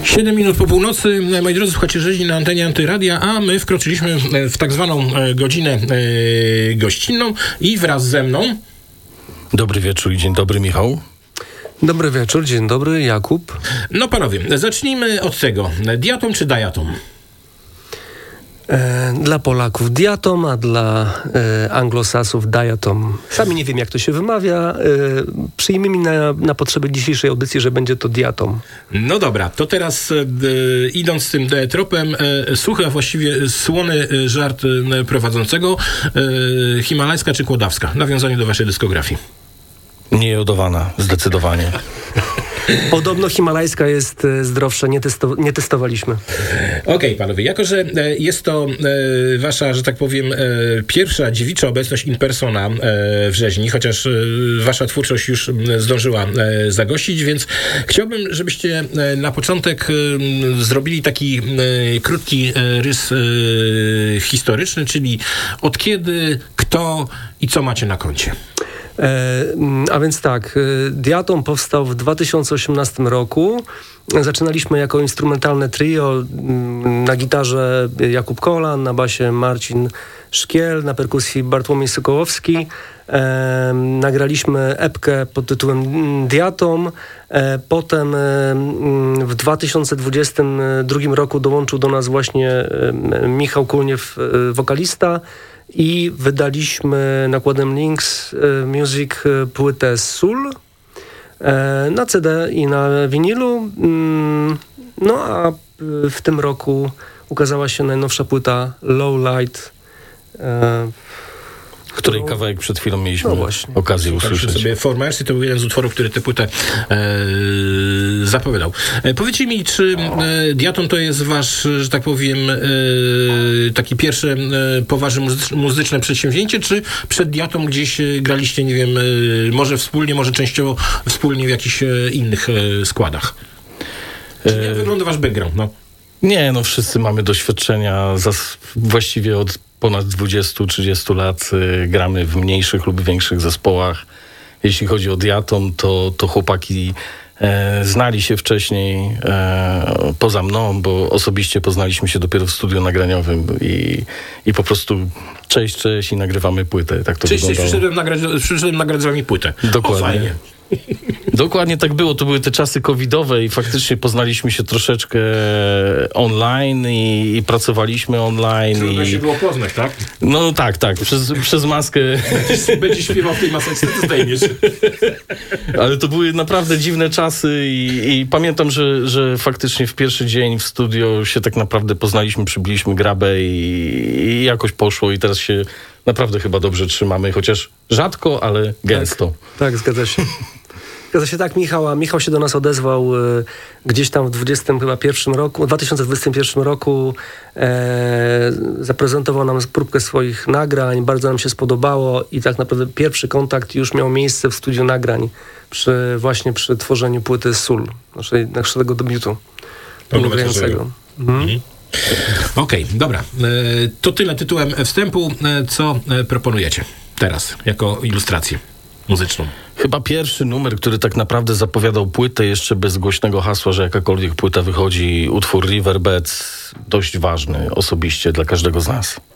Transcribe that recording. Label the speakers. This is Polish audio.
Speaker 1: 7 minut po północy, moi drodzy, słuchacie rzezi na antenie Antyradia, a my wkroczyliśmy w tak zwaną godzinę gościnną i wraz ze mną...
Speaker 2: Dobry wieczór i dzień dobry, Michał.
Speaker 3: Dobry wieczór, dzień dobry, Jakub.
Speaker 1: No panowie, zacznijmy od tego. Diatom czy diatom?
Speaker 3: Dla Polaków diatom, a dla anglosasów diatom. Sami nie wiem, jak to się wymawia. Przyjmijmy na potrzeby dzisiejszej audycji, że będzie to diatom.
Speaker 1: No dobra, to teraz idąc tym tropem, suchy, a właściwie słony żart prowadzącego, himalajska czy kłodawska? Nawiązanie do waszej dyskografii.
Speaker 2: Niejodowana, zdecydowanie.
Speaker 3: Podobno himalajska jest zdrowsza, nie testowaliśmy.
Speaker 1: Okej, panowie, jako że jest to wasza, że tak powiem, pierwsza dziewicza obecność in persona w rzeźni, chociaż wasza twórczość już zdążyła zagościć, więc chciałbym, żebyście na początek zrobili taki krótki rys historyczny, czyli od kiedy, kto i co macie na koncie.
Speaker 3: A więc tak, Diatom powstał w 2018 roku. Zaczynaliśmy jako instrumentalne trio, na gitarze Jakub Kolan, na basie Marcin Szkiel, na perkusji Bartłomiej Sokołowski. Nagraliśmy epkę pod tytułem Diatom. Potem w 2022 roku dołączył do nas właśnie Michał Kulniew, wokalista. I wydaliśmy nakładem Links Music płytę Soul na CD i na winylu. No a w tym roku ukazała się najnowsza płyta Low Light,
Speaker 2: której kawałek przed chwilą mieliśmy okazję usłyszeć.
Speaker 1: Sobie For Mercy to był jeden z utworów, który tę płytę zapowiadał. Powiedzcie mi, czy Diatom to jest wasz, że tak powiem, taki pierwsze poważne muzyczne przedsięwzięcie, czy przed Diatom gdzieś graliście, nie wiem, może wspólnie, może częściowo wspólnie w jakichś innych składach? Czy jak wygląda wasz background? No?
Speaker 2: Nie, no wszyscy mamy doświadczenia właściwie od ponad 20-30 lat gramy w mniejszych lub większych zespołach. Jeśli chodzi o Diatom, to chłopaki znali się wcześniej poza mną, bo osobiście poznaliśmy się dopiero w studiu nagraniowym i po prostu cześć i nagrywamy płytę. Tak to wyglądało.
Speaker 1: Przyszedłem nagrać z wami płytę.
Speaker 2: Dokładnie.
Speaker 1: O, fajnie.
Speaker 2: Dokładnie tak było. To były te czasy covidowe i faktycznie poznaliśmy się troszeczkę online i pracowaliśmy online.
Speaker 1: Trudno się było poznać, tak?
Speaker 2: No tak. Przez maskę.
Speaker 1: Będzie śpiewał w tej maseczce, to zdejmiesz.
Speaker 2: Ale to były naprawdę dziwne czasy i pamiętam, że faktycznie w pierwszy dzień w studio się tak naprawdę poznaliśmy, przybiliśmy grabę i jakoś poszło i teraz się naprawdę chyba dobrze trzymamy, chociaż rzadko, ale gęsto.
Speaker 3: Tak, zgadza się. Zgadza się tak, Michał się do nas odezwał gdzieś tam w 2021 roku. Zaprezentował nam próbkę swoich nagrań, bardzo nam się spodobało i tak naprawdę pierwszy kontakt już miał miejsce w studiu nagrań właśnie przy tworzeniu płyty Soul, naszego debiutu.
Speaker 1: Okej, dobra. To tyle tytułem wstępu. Co proponujecie teraz jako ilustrację muzyczną?
Speaker 2: Chyba pierwszy numer, który tak naprawdę zapowiadał płytę jeszcze bez głośnego hasła, że jakakolwiek płyta wychodzi, utwór Riverbeds, dość ważny osobiście dla każdego z nas.